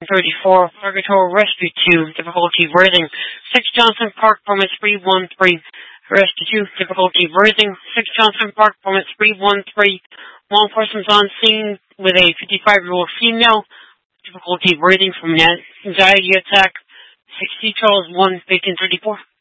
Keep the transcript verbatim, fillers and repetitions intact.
thirty-four, Purgatory Rescue two, difficulty rating six Johnson Park, permit three one three. Rescue two, difficulty rating six Johnson Park, permit three one three. One person's on scene with a fifty-five-year-old female. Difficulty rating from an anxiety attack sixty Charles one, vacant thirty-four.